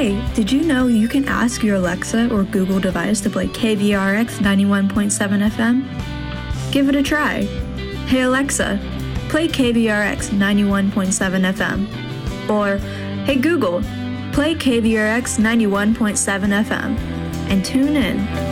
Hey, did you know you can ask your Alexa or Google device to play KVRX 91.7 FM? Give it a try. Hey Alexa, play KVRX 91.7 FM. Or, hey Google, play KVRX 91.7 FM. And tune in.